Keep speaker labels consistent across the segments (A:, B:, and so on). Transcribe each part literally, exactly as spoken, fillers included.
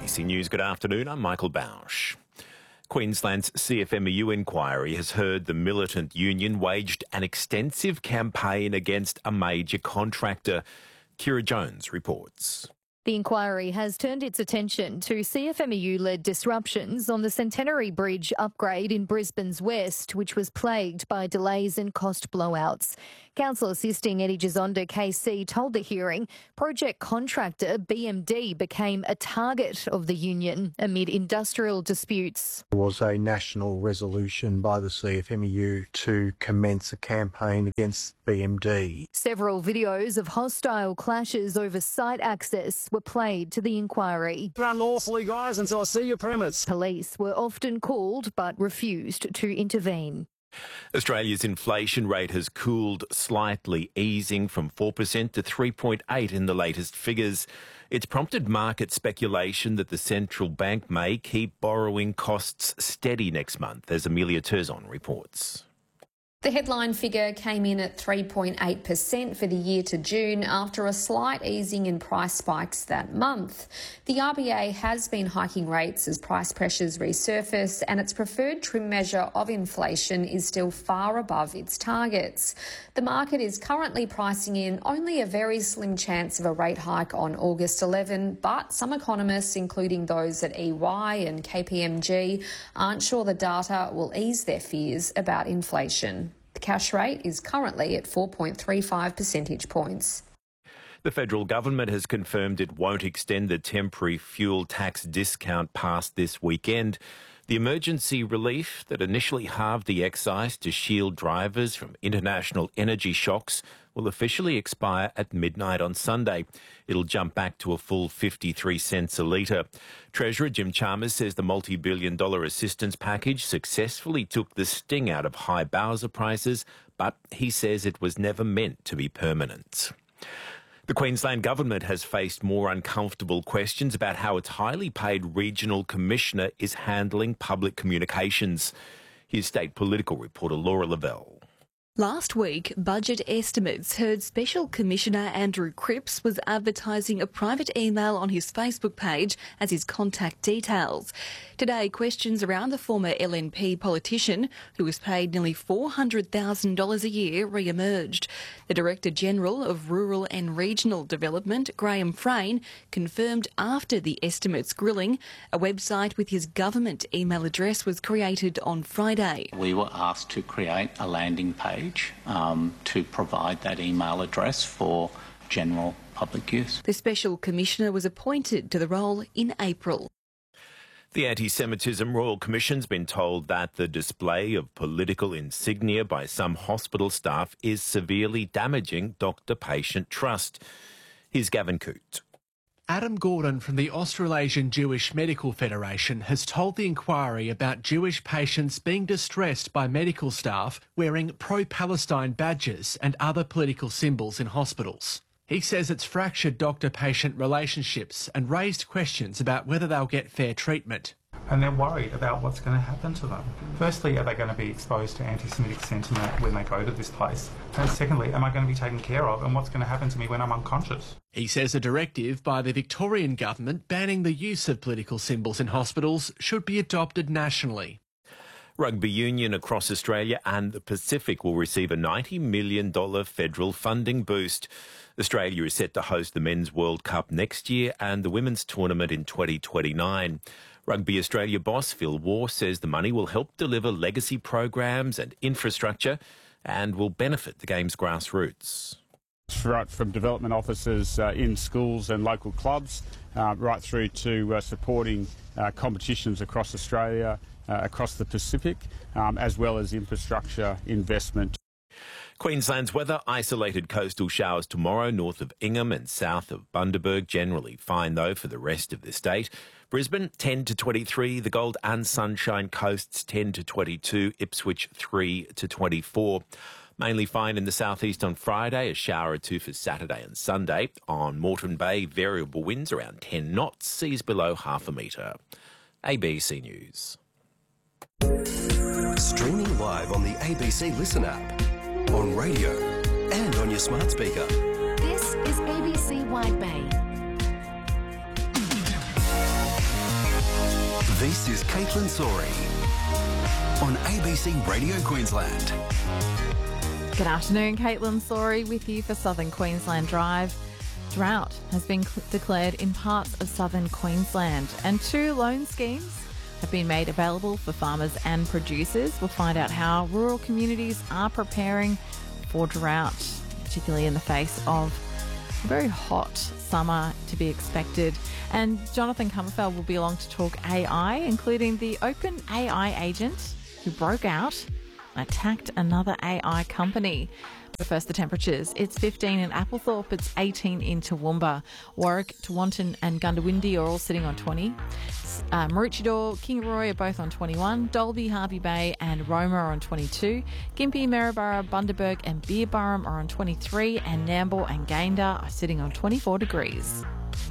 A: C News, good afternoon. I'm Michael Bausch. Queensland's C F M E U inquiry has heard the militant union waged an extensive campaign against a major contractor. Kira Jones reports.
B: The inquiry has turned its attention to C F M E U-led disruptions on the Centenary Bridge upgrade in Brisbane's west, which was plagued by delays and cost blowouts. Council assisting Eddie Gisonda K C told the hearing project contractor B M D became a target of the union amid industrial disputes.
C: There was a national resolution by the C F M E U to commence a campaign against B M D.
B: Several videos of hostile clashes over site access were played to the inquiry.
D: Run lawfully, guys, until I see your premise.
B: Police were often called but refused to intervene.
A: Australia's inflation rate has cooled slightly, easing from four percent to three point eight in the latest figures. It's prompted market speculation that the central bank may keep borrowing costs steady next month, as Amelia Terzon reports.
E: The headline figure came in at three point eight percent for the year to June after a slight easing in price spikes that month. The R B A has been hiking rates as price pressures resurface, and its preferred trim measure of inflation is still far above its targets. The market is currently pricing in only a very slim chance of a rate hike on August eleventh, but some economists, including those at E Y and K P M G, aren't sure the data will ease their fears about inflation. The cash rate is currently at four point three five percentage points.
A: The federal government has confirmed it won't extend the temporary fuel tax discount past this weekend. The emergency relief that initially halved the excise to shield drivers from international energy shocks will officially expire at midnight on Sunday. It'll jump back to a full fifty-three cents a litre. Treasurer Jim Chalmers says the multi-billion dollar assistance package successfully took the sting out of high Bowser prices, but he says it was never meant to be permanent. The Queensland Government has faced more uncomfortable questions about how its highly paid regional commissioner is handling public communications. Here's state political reporter Laura Lavelle.
F: Last week, Budget Estimates heard Special Commissioner Andrew Cripps was advertising a private email on his Facebook page as his contact details. Today, questions around the former L N P politician, who was paid nearly four hundred thousand dollars a year, re-emerged. The Director General of Rural and Regional Development, Graham Frayne, confirmed after the Estimates grilling, a website with his government email address was created on Friday.
G: We were asked to create a landing page Um, to provide that email address for general public use.
F: The Special Commissioner was appointed to the role in April.
A: The Anti-Semitism Royal Commission's been told that the display of political insignia by some hospital staff is severely damaging doctor-patient trust. Here's Gavin Coote.
H: Adam Gordon from the Australasian Jewish Medical Federation has told the inquiry about Jewish patients being distressed by medical staff wearing pro-Palestine badges and other political symbols in hospitals. He says it's fractured doctor-patient relationships and raised questions about whether they'll get fair treatment.
I: And they're worried about what's going to happen to them. Firstly, are they going to be exposed to anti-Semitic sentiment when they go to this place? And secondly, am I going to be taken care of, and what's going to happen to me when I'm unconscious?
H: He says a directive by the Victorian government banning the use of political symbols in hospitals should be adopted nationally.
A: Rugby union across Australia and the Pacific will receive a ninety million dollars federal funding boost. Australia is set to host the Men's World Cup next year and the Women's Tournament in twenty twenty-nine. Rugby Australia boss Phil Waugh says the money will help deliver legacy programs and infrastructure and will benefit the game's grassroots.
J: Right from development officers uh, in schools and local clubs, uh, right through to uh, supporting uh, competitions across Australia, uh, across the Pacific, um, as well as infrastructure investment.
A: Queensland's weather, isolated coastal showers tomorrow north of Ingham and south of Bundaberg. Generally fine, though, for the rest of the state. Brisbane, ten to twenty-three. The Gold and Sunshine Coasts, ten to twenty-two. Ipswich, three to twenty-four. Mainly fine in the southeast on Friday, a shower or two for Saturday and Sunday. On Moreton Bay, variable winds around ten knots, seas below half a metre. A B C News.
K: Streaming live on the A B C Listen app, on radio and on your smart speaker.
L: This is A B C Wide Bay.
K: This is Caitlin Sori on A B C Radio Queensland.
L: Good afternoon, Caitlin Sori with you for Southern Queensland Drive. Drought has been cl- declared in parts of southern Queensland, and two loan schemes have been made available for farmers and producers. We'll find out how rural communities are preparing for drought, particularly in the face of a very hot summer to be expected. And Jonathan Comerfeld will be along to talk A I, including the Open A I agent who broke out and attacked another A I company. But first, the temperatures. It's fifteen in Applethorpe, it's eighteen in Toowoomba. Warwick, Tewantin and Gundawindi are all sitting on twenty. Uh, Maroochydore, Kingaroy are both on twenty-one. Dalby, Harvey Bay and Roma are on twenty-two. Gympie, Maryborough, Bundaberg and Beerburrum are on twenty-three. And Nambour and Gayndah are sitting on twenty-four degrees.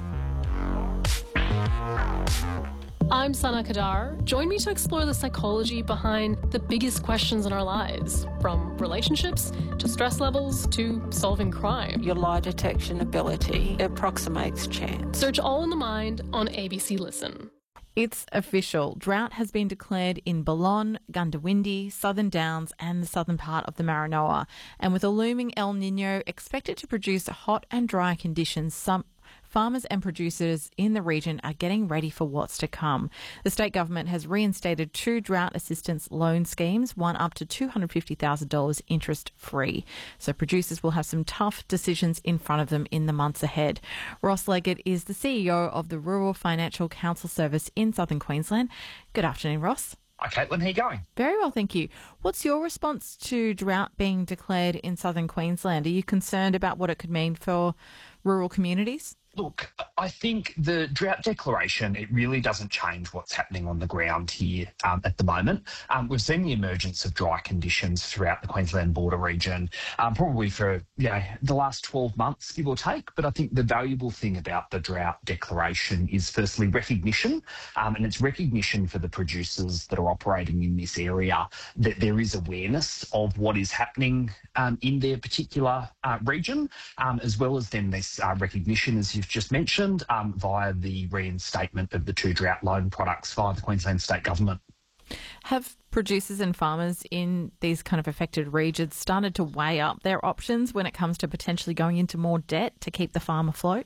M: I'm Sana Kadar. Join me to explore the psychology behind the biggest questions in our lives, from relationships to stress levels to solving crime.
N: Your lie detection ability approximates chance.
M: Search All in the Mind on A B C Listen.
L: It's official. Drought has been declared in Balonne, Gundawindi, Southern Downs and the southern part of the Maranoa. And with a looming El Nino expected to produce hot and dry conditions, some farmers and producers in the region are getting ready for what's to come. The state government has reinstated two drought assistance loan schemes, one up to two hundred fifty thousand dollars interest-free. So producers will have some tough decisions in front of them in the months ahead. Ross Leggett is the C E O of the Rural Financial Council Service in Southern Queensland. Good afternoon, Ross.
O: Hi, Caitlin. How you going?
L: Very well, thank you. What's your response to drought being declared in Southern Queensland? Are you concerned about what it could mean for rural communities?
O: Look, I think the drought declaration, it really doesn't change what's happening on the ground here um, at the moment. Um, we've seen the emergence of dry conditions throughout the Queensland border region, um, probably for you know, the last twelve months, give or take. But I think the valuable thing about the drought declaration is firstly recognition, um, and it's recognition for the producers that are operating in this area that there is awareness of what is happening um, in their particular uh, region, um, as well as then this uh, recognition, as you've just mentioned, um, via the reinstatement of the two drought loan products via the Queensland State Government.
L: Have producers and farmers in these kind of affected regions started to weigh up their options when it comes to potentially going into more debt to keep the farm afloat?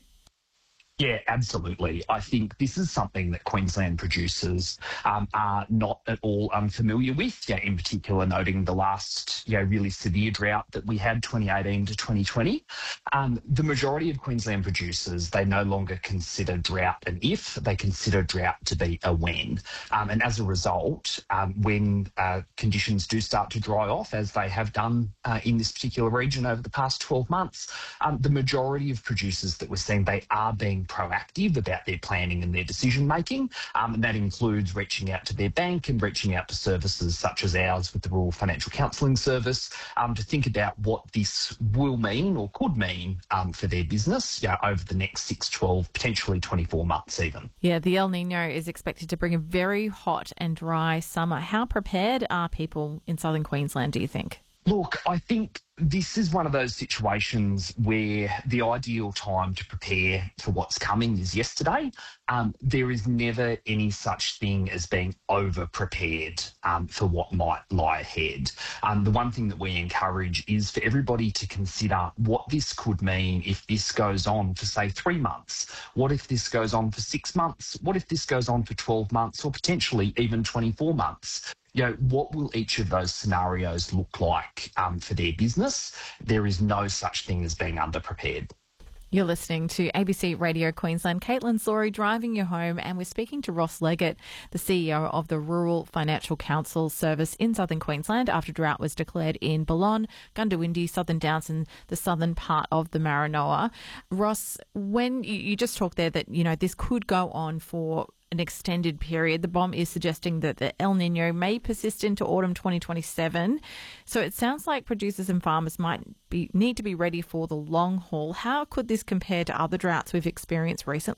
O: Yeah, absolutely. I think this is something that Queensland producers um, are not at all unfamiliar with, yeah, in particular noting the last you know, really severe drought that we had twenty eighteen to twenty twenty. Um, the majority of Queensland producers, they no longer consider drought an if, they consider drought to be a when. Um, and as a result, um, when uh, conditions do start to dry off, as they have done uh, in this particular region over the past twelve months, um, the majority of producers that we're seeing, they are being proactive about their planning and their decision making, um, and that includes reaching out to their bank and reaching out to services such as ours with the Rural Financial Counselling Service um, to think about what this will mean or could mean um, for their business you know, over the next six, twelve, potentially twenty-four months even.
L: Yeah, the El Nino is expected to bring a very hot and dry summer. How prepared are people in southern Queensland, do you think?
O: Look, I think this is one of those situations where the ideal time to prepare for what's coming is yesterday. Um, there is never any such thing as being over-prepared um, for what might lie ahead. Um, the one thing that we encourage is for everybody to consider what this could mean if this goes on for, say, three months. What if this goes on for six months? What if this goes on for twelve months or potentially even twenty-four months? You know, what will each of those scenarios look like um, for their business? There is no such thing as being underprepared.
L: You're listening to A B C Radio Queensland. Caitlin Sori driving you home, and we're speaking to Ross Leggett, the C E O of the Rural Financial Council Service in southern Queensland after drought was declared in Balonne, Gundawindi, Southern Downs and the southern part of the Maranoa. Ross, when you, you just talked there that, you know, this could go on for an extended period. The B O M is suggesting that the El Nino may persist into autumn twenty twenty-seven. So it sounds like producers and farmers might be need to be ready for the long haul. How could this compare to other droughts we've experienced recently?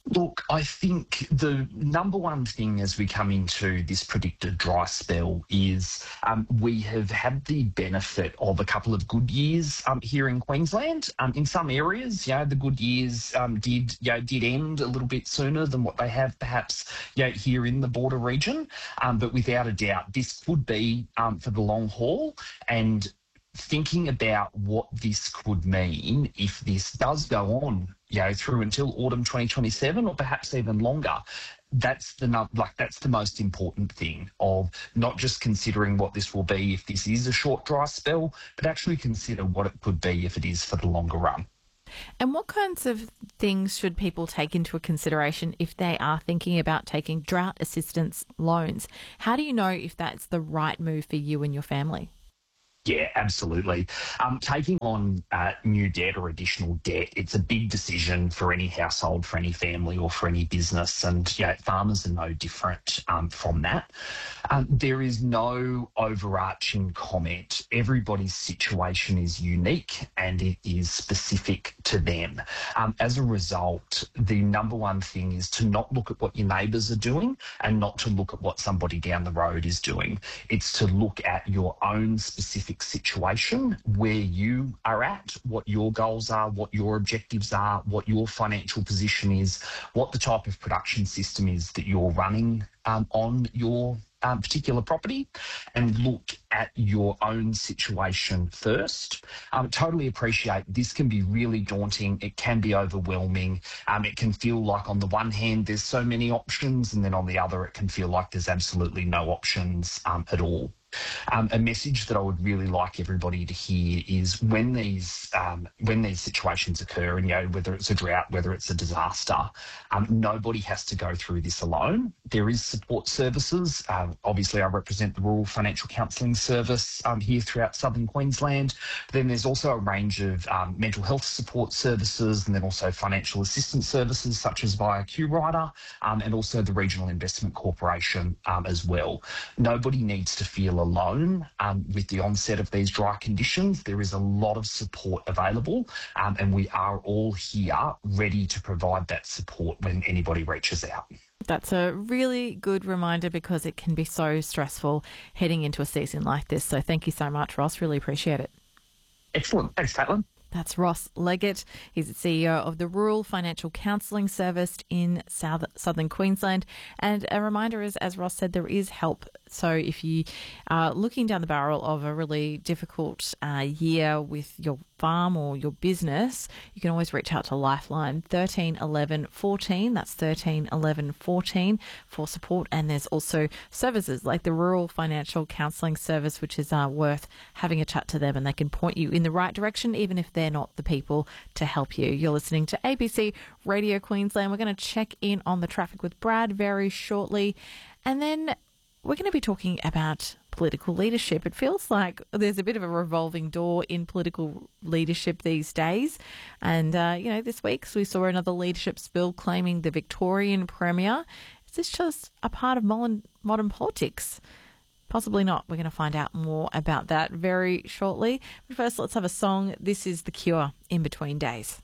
O: Look, I think the number one thing as we come into this predicted dry spell is um, we have had the benefit of a couple of good years um, here in Queensland. Um, in some areas, you know, the good years um, did you know, did end a little bit sooner than what they have perhaps you know, here in the border region. Um, but without a doubt, this could be um, for the long haul. And thinking about what this could mean if this does go on, you know, through until autumn twenty twenty-seven or perhaps even longer, that's the like that's the most important thing of not just considering what this will be if this is a short dry spell, but actually consider what it could be if it is for the longer run.
L: And what kinds of things should people take into consideration if they are thinking about taking drought assistance loans? How do you know if that's the right move for you and your family?
O: Yeah, absolutely. Um, taking on uh, new debt or additional debt, it's a big decision for any household, for any family or for any business. And yeah, farmers are no different um, from that. Um, there is no overarching comment. Everybody's situation is unique and it is specific to them. Um, as a result, the number one thing is to not look at what your neighbours are doing and not to look at what somebody down the road is doing. It's to look at your own specific situation, where you are at, what your goals are, what your objectives are, what your financial position is, what the type of production system is that you're running um, on your um, particular property, and look at your own situation first. Um, totally appreciate this can be really daunting. It can be overwhelming. Um, it can feel like on the one hand there's so many options, and then on the other it can feel like there's absolutely no options um, at all. Um, a message that I would really like everybody to hear is when these um, when these situations occur, and you know, whether it's a drought, whether it's a disaster, um, nobody has to go through this alone. There is support services. Um, obviously, I represent the Rural Financial Counselling Service um, here throughout southern Queensland. But then there's also a range of um, mental health support services, and then also financial assistance services such as via Q-Rider, um, and also the Regional Investment Corporation um, as well. Nobody needs to feel alone um, with the onset of these dry conditions. There is a lot of support available, um, and we are all here ready to provide that support when anybody reaches out.
L: That's a really good reminder because it can be so stressful heading into a season like this. So thank you so much, Ross. Really appreciate it.
O: Excellent. Thanks, Caitlin.
L: That's Ross Leggett. He's the C E O of the Rural Financial Counselling Service in South, southern Queensland. And a reminder is, as Ross said, there is help. So if you are looking down the barrel of a really difficult uh, year with your farm or your business, you can always reach out to Lifeline thirteen eleven fourteen. That's thirteen eleven fourteen for support. And there's also services like the Rural Financial Counselling Service, which is uh, worth having a chat to them, and they can point you in the right direction, even if they're not the people to help you. You're listening to A B C Radio Queensland. We're going to check in on the traffic with Brad very shortly. And then we're going to be talking about political leadership. It feels like there's a bit of a revolving door in political leadership these days. And, uh, you know, this week we saw another leadership spill claiming the Victorian Premier. Is this just a part of modern, modern politics? Possibly not. We're going to find out more about that very shortly. But first, let's have a song. This is The Cure, In Between Days.